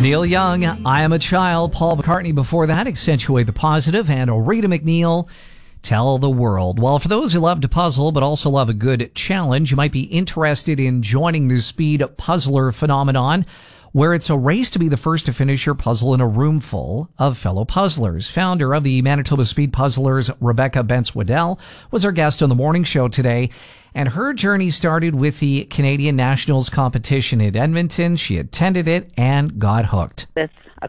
Neil Young, I Am a Child. Paul McCartney before that, Accentuate the Positive. And Rita McNeil, Tell the World. Well, for those who love to puzzle but also love a good challenge, you might be interested in joining the Speed Puzzler phenomenon, where it's a race to be the first to finish your puzzle in a room full of fellow puzzlers. Founder of the Manitoba Speed Puzzlers, Rebecca Bentz-Waddell, was our guest on the morning show today. And her journey started with the Canadian Nationals competition in Edmonton. She attended it and got hooked. This